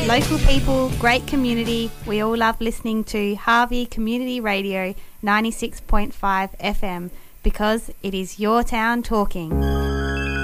Local people, great community. We all love listening to Harvey Community Radio 96.5 FM because it is your town talking.